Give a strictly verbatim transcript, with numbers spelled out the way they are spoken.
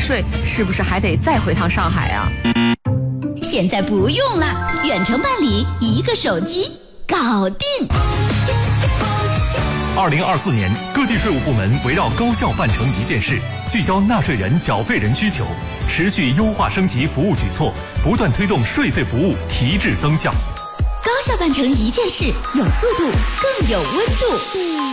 税，是不是还得再回趟上海啊？ 现在不用了，远程办理，一个手机搞定。 二零二四年，各地税务部门围绕高效办成一件事，聚焦纳税人、缴费人需求，持续优化升级服务举措，不断推动税费服务提质增效。 高效办成一件事，有速度，更有温度。